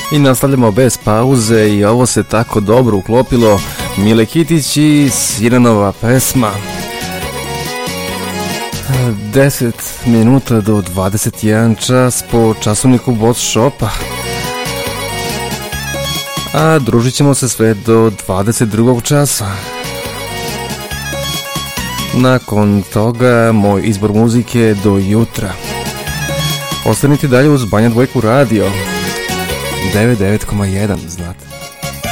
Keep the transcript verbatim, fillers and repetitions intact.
I nastavljamo bez pauze i ovo se tako dobro uklopilo. Mile Kitić i Sirenova pesma. deset minuta do dvadeset jedan čas po časovniku Boss Shopa. A družit ćemo se sve do dvadeset drugog časa. Nakon toga moj izbor muzike do jutra. Ostanite dalje uz Banja Dvojku radio devedeset devet jedan, znate.